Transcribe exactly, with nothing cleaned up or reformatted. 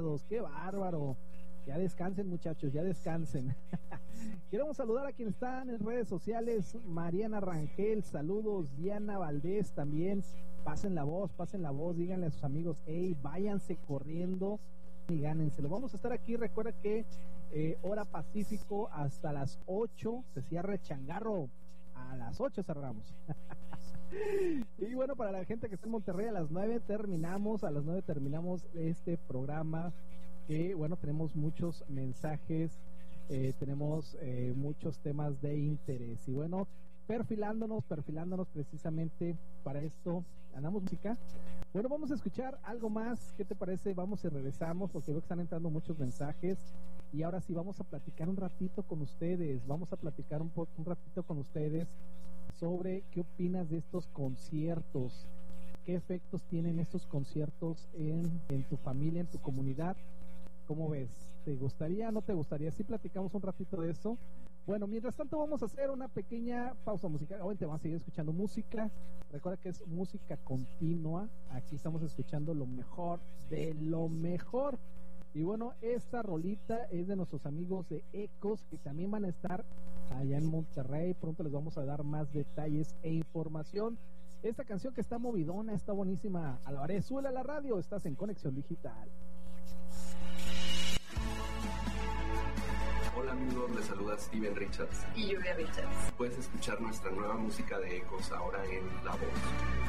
sábados. ¡Qué bárbaro! Ya descansen, muchachos, ya descansen. Queremos saludar a quienes están en redes sociales. Mariana Rangel, saludos. Diana Valdés también. Pasen la voz, pasen la voz, díganle a sus amigos, hey, váyanse corriendo y gánenselo. Vamos a estar aquí, recuerda que eh, hora Pacífico hasta las ocho se cierra el changarro. A las ocho cerramos. Y bueno, para la gente que está en Monterrey, a las nueve terminamos, a las nueve terminamos este programa, que bueno, tenemos muchos mensajes, eh, tenemos eh, muchos temas de interés, y bueno, perfilándonos, perfilándonos precisamente para esto, andamos música. Bueno, vamos a escuchar algo más, ¿qué te parece? Vamos y regresamos, porque veo que están entrando muchos mensajes, y ahora sí vamos a platicar un ratito con ustedes, vamos a platicar un, po- un ratito con ustedes sobre qué opinas de estos conciertos, qué efectos tienen estos conciertos en, en tu familia, en tu comunidad. ¿Cómo ves? ¿Te gustaría, no te gustaría? Sí, platicamos un ratito de eso. Bueno, mientras tanto vamos a hacer una pequeña pausa musical. Obviamente vamos a seguir escuchando música. Recuerda que es música continua. Aquí estamos escuchando lo mejor de lo mejor. Y bueno, esta rolita es de nuestros amigos de Ecos, que también van a estar allá en Monterrey. Pronto les vamos a dar más detalles e información. Esta canción que está movidona, está buenísima. Álvarez, súbela a la radio, estás en Conexión Digital. Hola amigos, les saluda Steven Richards y Lluvia Richards. Puedes escuchar nuestra nueva música de Ecos ahora en La Voz.